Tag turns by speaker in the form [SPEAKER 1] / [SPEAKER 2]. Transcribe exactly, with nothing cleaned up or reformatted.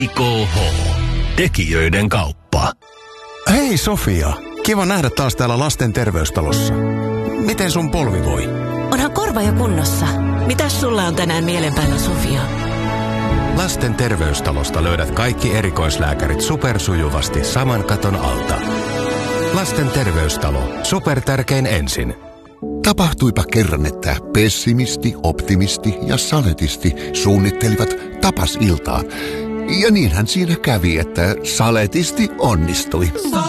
[SPEAKER 1] I K H. Tekijöiden kauppa.
[SPEAKER 2] Hei Sofia, kiva nähdä taas täällä lasten terveystalossa. Miten sun polvi voi?
[SPEAKER 3] Onhan korva jo kunnossa. Mitäs sulla on tänään mielen päällä, Sofia?
[SPEAKER 2] Lasten terveystalosta löydät kaikki erikoislääkärit supersujuvasti saman katon alta. Lasten terveystalo. Supertärkein ensin.
[SPEAKER 4] Tapahtuipa kerran, että pessimisti, optimisti ja saletisti suunnittelivat tapasiltaa. Ja niinhän siinä kävi, että saletisti onnistui.